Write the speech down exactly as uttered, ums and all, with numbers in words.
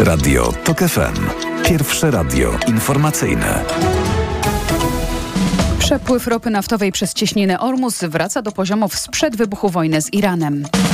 Radio TOK F M. Pierwsze radio informacyjne. Przepływ ropy naftowej przez cieśninę Ormus wraca do poziomów sprzed wybuchu wojny z Iranem.